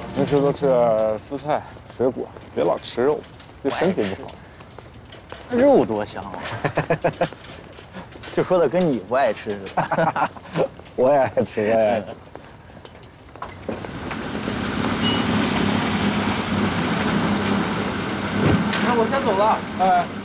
平时多吃点蔬菜、水果，别老吃肉，对身体不好。 肉多香啊！就说的跟你不爱吃似的。 我也爱吃，我也爱吃。 那我先走了。 哎。